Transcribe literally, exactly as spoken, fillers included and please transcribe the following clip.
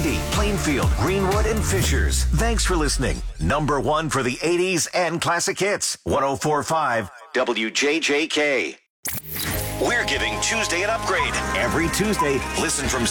Grundy, Plainfield, Greenwood, and Fishers. Thanks for listening. Number one for the eighties and classic hits. one oh four point five W J J K. We're giving Tuesday an upgrade. Every Tuesday, listen from